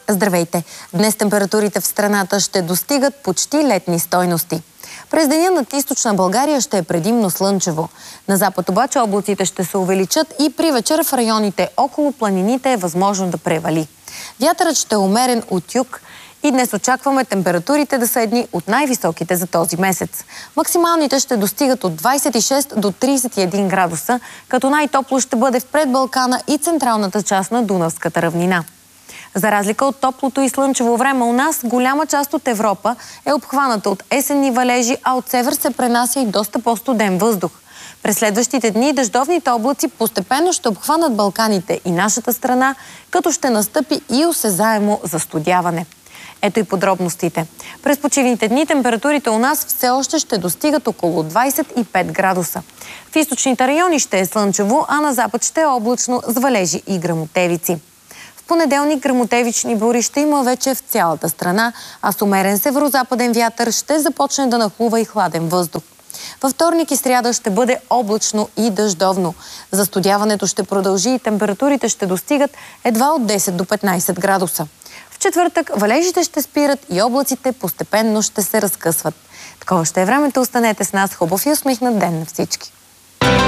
Здравейте! Днес температурите в страната ще достигат почти летни стойности. През деня над източна България ще е предимно слънчево. На запад обаче облаците ще се увеличат и при вечер в районите около планините е възможно да превали. Вятърът ще е умерен от юг и днес очакваме температурите да са едни от най-високите за този месец. Максималните ще достигат от 26 до 31 градуса, като най-топло ще бъде в предбалкана и централната част на Дунавската равнина. За разлика от топлото и слънчево време у нас, голяма част от Европа е обхваната от есенни валежи, а от север се пренася и доста по-студен въздух. През следващите дни дъждовните облаци постепенно ще обхванат Балканите и нашата страна, като ще настъпи и осезаемо застудяване. Ето и подробностите. През почивните дни температурите у нас все още ще достигат около 25 градуса. В източните райони ще е слънчево, а на запад ще е облачно с валежи и гръмотевици. В понеделник гръмотевични бури ще има вече в цялата страна, а с умерен северозападен вятър ще започне да нахлува и хладен въздух. Във вторник и сряда ще бъде облачно и дъждовно. Застудяването ще продължи и температурите ще достигат едва от 10 до 15 градуса. В четвъртък валежите ще спират и облаците постепенно ще се разкъсват. Такова ще е времето. Останете с нас. Хубав и усмихнат ден на всички!